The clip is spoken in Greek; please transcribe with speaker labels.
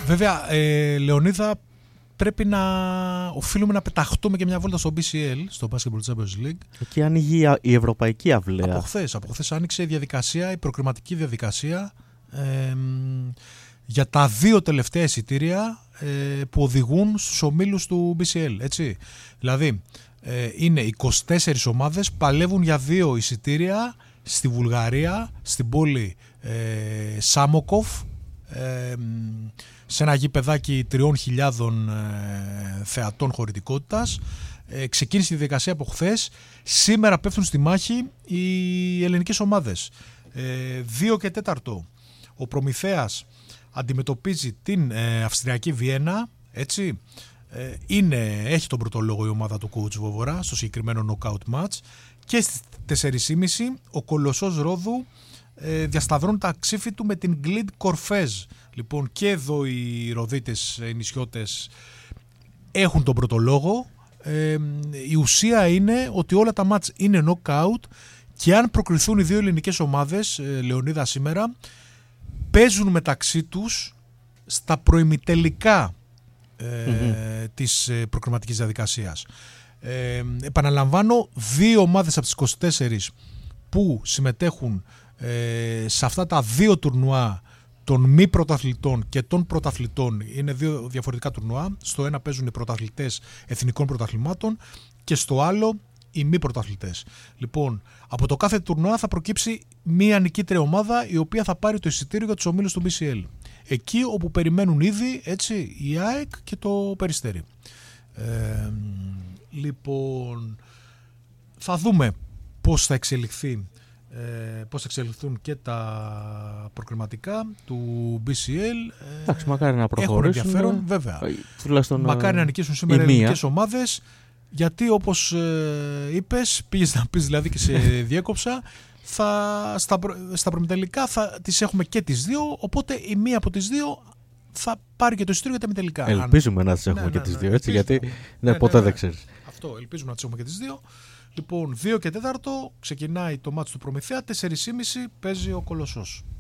Speaker 1: Βέβαια, Λεωνίδα, οφείλουμε να πεταχτούμε και μια βόλτα στο BCL, στο Basketball Champions League.
Speaker 2: Εκεί ανοίγει η ευρωπαϊκή αυλαία.
Speaker 1: Από χθες άνοιξε η προκριματική διαδικασία για τα 2 τελευταία εισιτήρια που οδηγούν στους ομίλους του BCL. Έτσι. Δηλαδή, είναι 24 ομάδες, παλεύουν για 2 εισιτήρια στη Βουλγαρία, στην πόλη Σάμοκοφ, σε ένα γηπεδάκι 3.000 θεατών χωρητικότητας. Ξεκίνησε η διαδικασία από χθες. Σήμερα πέφτουν στη μάχη οι ελληνικές ομάδες. 2 και 4 ο Προμηθέας αντιμετωπίζει την Αυστριακή Βιέννα, έτσι. Έχει τον πρώτο λόγο η ομάδα του coach Βόβορα στο συγκεκριμένο knockout match, και στις 4.30 ο Κολοσσός Ρόδου διασταυρώνει τα ξύφη του με την Γκλιντ Κορφέζ. Λοιπόν, και εδώ οι Ροδίτες, οι νησιώτες, έχουν τον πρώτο λόγο. Η ουσία είναι ότι όλα τα μάτς είναι knockout, και αν προκριθούν οι 2 ελληνικές ομάδες, Λεωνίδα, σήμερα, παίζουν μεταξύ τους στα προημιτελικά της προκριματικής διαδικασίας. Επαναλαμβάνω, 2 ομάδες από τις 24 που συμμετέχουν σε αυτά τα 2 τουρνουά των μη πρωταθλητών και των πρωταθλητών, είναι 2 διαφορετικά τουρνουά. Στο ένα παίζουν οι πρωταθλητές εθνικών πρωταθλημάτων και στο άλλο οι μη πρωταθλητές. Λοιπόν, από το κάθε τουρνουά θα προκύψει μία νικήτρια ομάδα, η οποία θα πάρει το εισιτήριο για τους ομίλους του BCL. Εκεί όπου περιμένουν ήδη, έτσι, η ΑΕΚ και το Περιστέρι. Λοιπόν, θα δούμε πώς θα εξελιχθούν και τα προκριματικά του BCL.
Speaker 2: Εντάξει, μακάρι να προχωρήσουν.
Speaker 1: Έχουν ενδιαφέρον, βέβαια. Μακάρι να νικήσουν σήμερα οι ελληνικές ομάδες, γιατί όπως είπες, πήγες να πεις δηλαδή και σε διέκοψα, στα προμετελικά θα τις έχουμε και τις 2, οπότε η μία από τις 2 θα πάρει και το εισιτήριο για τα μετελικά.
Speaker 2: Ελπίζουμε να τις έχουμε και τις 2, έτσι, γιατί ποτέ δεν ξέρεις.
Speaker 1: Αυτό, ελπίζουμε να τις έχουμε και τις 2. Λοιπόν, 2 και 4 ξεκινάει το μάτς του Προμηθέα, 4.30 παίζει ο Κολοσσός.